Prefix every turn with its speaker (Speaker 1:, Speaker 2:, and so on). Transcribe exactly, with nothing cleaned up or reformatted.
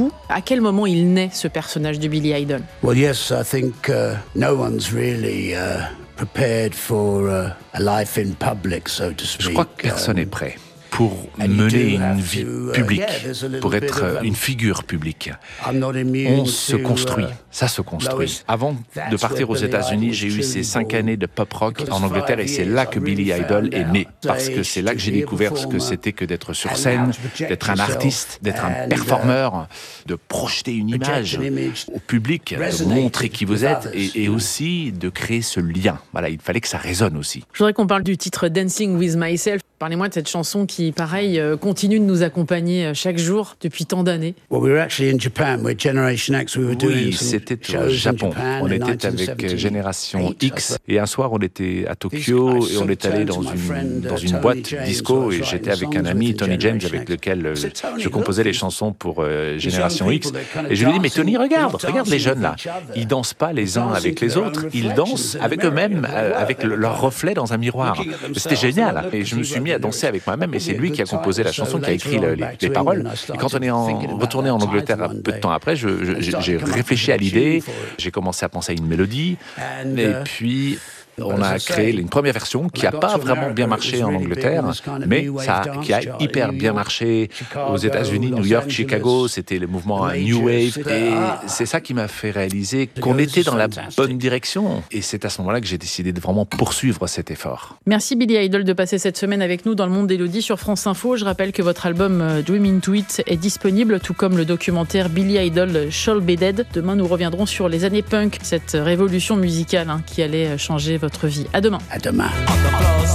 Speaker 1: vous, à quel moment il naît ce personnage de Billy Idol?
Speaker 2: Well, yes, I think uh, no one's really uh, prepared for uh, a life in public, so to speak.
Speaker 3: Je crois que personne n'est prêt pour mener une vie publique, pour être une figure publique. On se construit, ça se construit. Avant de partir aux États-Unis, j'ai eu ces cinq années de pop rock en Angleterre et c'est là que Billy Idol est né. Parce que c'est là que j'ai découvert ce que c'était que d'être sur scène, d'être un artiste, d'être un performeur, de projeter une image au public, de montrer qui vous êtes et, et aussi de créer ce lien. Voilà, il fallait que ça résonne aussi.
Speaker 1: Je voudrais qu'on parle du titre Dancing with Myself. Parlez-moi de cette chanson qui, pareil, continue de nous accompagner chaque jour depuis tant d'années.
Speaker 2: Oui,
Speaker 3: c'était au Japon. On était avec Génération X et un soir on était à Tokyo et on est allé dans une, dans une boîte disco et j'étais avec un ami, Tony James, avec lequel je composais les chansons pour Génération X. Et je lui ai dit, mais Tony, regarde, regarde les jeunes là. Ils dansent pas les uns avec les autres, ils dansent avec eux-mêmes, avec leur reflet dans un miroir. C'était génial. Et je me suis mis à danser avec moi-même et c'est lui qui a composé la chanson, qui a écrit le, les, les paroles. Et quand on est en, retourné en Angleterre un peu de temps après, je, je, j'ai réfléchi à l'idée, j'ai commencé à penser à une mélodie et puis on a créé une première version qui n'a pas vraiment bien marché en Angleterre, mais ça, qui a hyper bien marché aux États-Unis, New York, Chicago. C'était le mouvement New Wave. Et c'est ça qui m'a fait réaliser qu'on était dans la bonne direction. Et c'est à ce moment-là que j'ai décidé de vraiment poursuivre cet effort.
Speaker 1: Merci Billy Idol de passer cette semaine avec nous dans le monde d'Élodie sur France Info. Je rappelle que votre album Dream Into It est disponible, tout comme le documentaire Billy Idol Shall Be Dead. Demain, nous reviendrons sur les années punk, cette révolution musicale hein, qui allait changer votre vie. À demain.
Speaker 2: À demain.